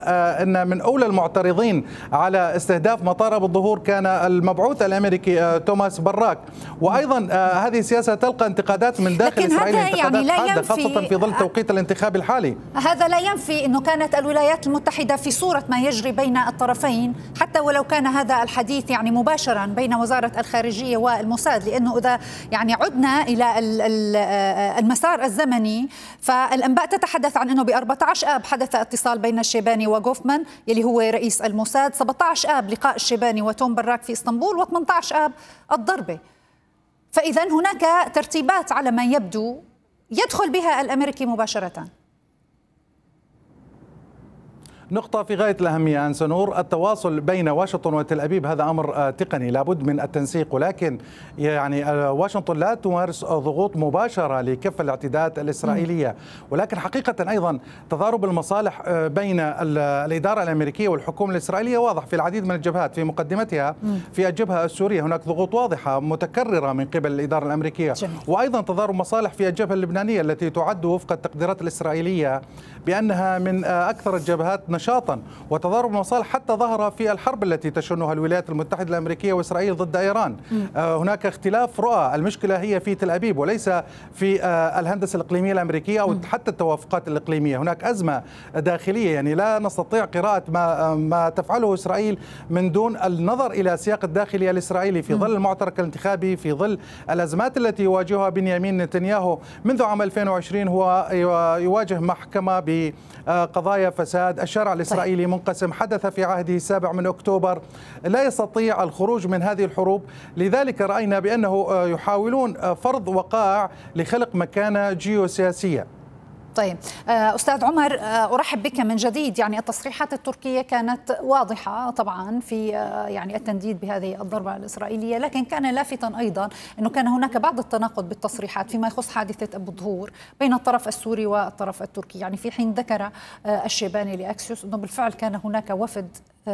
أن من أولى المعترضين على استهداف مطار أبو الظهور كان المبعوث الأمريكي توماس براك، وأيضا هذه سياسة تلقى انتقادات من داخل إسرائيل، انتقادات حادة خاصة في ظل التوقيت الانتخابي الحالي. هذا لا ينفي أنه كانت الولايات المتحدة في صورة ما يجري بين الطرفين، حتى ولو كان هذا الحديث يعني مباشرا بين وزارة الخارجية والموساد، لأنه إذا يعني عدنا إلى المسار الزمني فالأنباء تتحدث عن أنه ب 14 آب حدث اتصال بين الشيباني وغوفمان يلي هو رئيس الموساد، 17 آب لقاء الشيباني وتوم براك في اسطنبول، و18 آب الضربة. فإذا هناك ترتيبات على ما يبدو يدخل بها الأمريكي مباشرة. نقطة في غاية الأهمية أنسة نور، التواصل بين واشنطن وتل أبيب هذا أمر تقني لابد من التنسيق، ولكن يعني واشنطن لا تمارس ضغوط مباشرة لكف الاعتداءات الإسرائيلية، ولكن حقيقة أيضا تضارب المصالح بين الإدارة الأمريكية والحكومة الإسرائيلية واضح في العديد من الجبهات، في مقدمتها في الجبهة السورية هناك ضغوط واضحة متكررة من قبل الإدارة الأمريكية، وأيضا تضارب مصالح في الجبهة اللبنانية التي تعد وفق التقديرات الإسرائيلية بأنها من أكثر الجبهات نشاطا، وتضارب المصالح حتى ظهر في الحرب التي تشنها الولايات المتحدة الأمريكية وإسرائيل ضد إيران. هناك اختلاف رؤى، المشكلة هي في تل أبيب وليس في الهندسة الإقليمية الأمريكية أو حتى التوافقات الإقليمية. هناك أزمة داخلية، يعني لا نستطيع قراءة ما تفعله إسرائيل من دون النظر إلى السياق الداخلي الإسرائيلي في ظل المعترك الانتخابي، في ظل الأزمات التي يواجهها بنيامين نتنياهو منذ عام 2020. هو يواجه محكمة بقضايا فساد، الشارع الإسرائيلي منقسم، حدث في عهده 7 من أكتوبر، لا يستطيع الخروج من هذه الحروب. لذلك رأينا بأنه يحاولون فرض وقائع لخلق مكانة جيوسياسية. طيب أستاذ عمر، أرحب بك من جديد. يعني التصريحات التركية كانت واضحة طبعا في يعني التنديد بهذه الضربة الإسرائيلية، لكن كان لافتا أيضا أنه كان هناك بعض التناقض بالتصريحات فيما يخص حادثة أبو الظهور بين الطرف السوري والطرف التركي. يعني في حين ذكر الشيباني لأكسيوس أنه بالفعل كان هناك وفد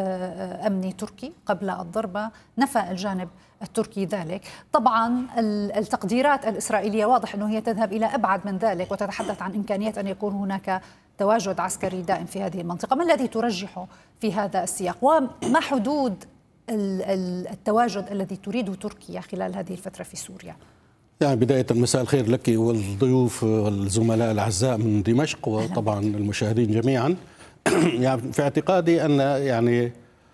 أمني تركي قبل الضربة، نفى الجانب التركي ذلك. طبعا التقديرات الإسرائيلية واضح أنه هي تذهب إلى أبعد من ذلك وتتحدث عن إمكانية أن يكون هناك تواجد عسكري دائم في هذه المنطقة. ما الذي ترجحه في هذا السياق، وما حدود التواجد الذي تريده تركيا خلال هذه الفترة في سوريا؟ يعني بداية مساء الخير لك والضيوف والزملاء الأعزاء من دمشق، وطبعا المشاهدين جميعا. يعني في اعتقادي أن يعني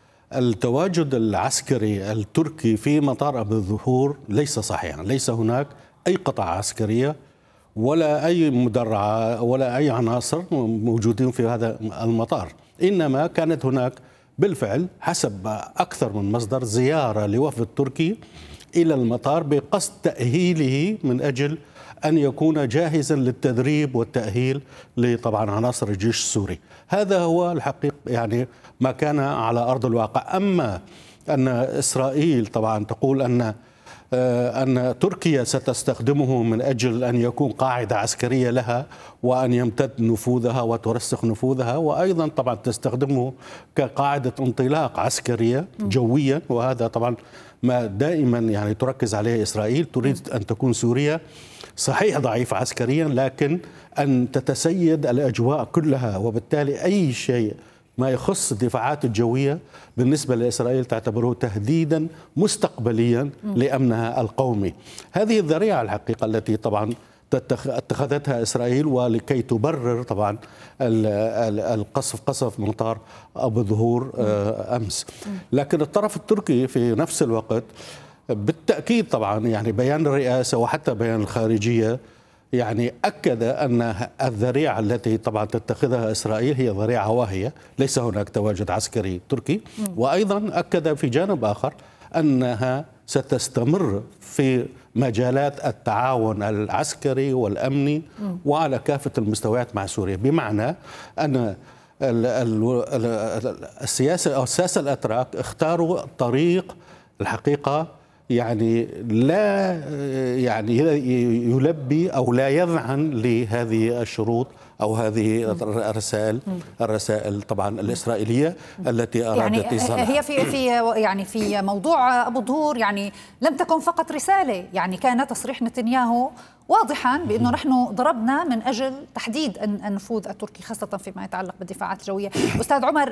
التواجد العسكري التركي في مطار أبو الظهور ليس صحيحا، ليس هناك أي قطع عسكرية ولا أي مدرعة ولا أي عناصر موجودين في هذا المطار، إنما كانت هناك بالفعل حسب أكثر من مصدر زيارة لوفد تركي إلى المطار بقصد تأهيله من أجل أن يكون جاهزا للتدريب والتأهيل لطبعا عناصر الجيش السوري. هذا هو الحقيقة يعني ما كان على أرض الواقع. أما أن إسرائيل طبعا تقول أن تركيا ستستخدمه من أجل أن يكون قاعدة عسكرية لها وأن يمتد نفوذها وترسخ نفوذها، وأيضا طبعا تستخدمه كقاعدة انطلاق عسكرية جويا، وهذا طبعا ما دائما يعني تركز عليه إسرائيل. تريد أن تكون سوريا صحيح ضعيف عسكريا لكن أن تتسيد الأجواء كلها، وبالتالي أي شيء ما يخص الدفاعات الجوية بالنسبة لإسرائيل تعتبره تهديدا مستقبليا لأمنها القومي. هذه الذريعة الحقيقة التي طبعا اتخذتها إسرائيل ولكي تبرر طبعا قصف مطار أبو الظهور أمس. لكن الطرف التركي في نفس الوقت بالتأكيد طبعا يعني بيان الرئاسة وحتى بيان الخارجية يعني أكد أن الذريعة التي طبعا تتخذها إسرائيل هي ذريعة واهية، ليس هناك تواجد عسكري تركي. وأيضا أكد في جانب آخر أنها ستستمر في مجالات التعاون العسكري والأمني وعلى كافة المستويات مع سوريا، بمعنى أن السياسة أو الساسة الأتراك اختاروا طريق الحقيقة يعني لا يعني يلبي أو لا يذعن لهذه الشروط أو هذه الرسائل طبعا الإسرائيلية التي أرادت يعني هي في موضوع أبو الظهور يعني لم تكن فقط رسالة، يعني كان تصريح نتنياهو واضحا بأنه نحن ضربنا من أجل تحديد النفوذ التركي خاصة فيما يتعلق بالدفاعات الجوية. أستاذ عمر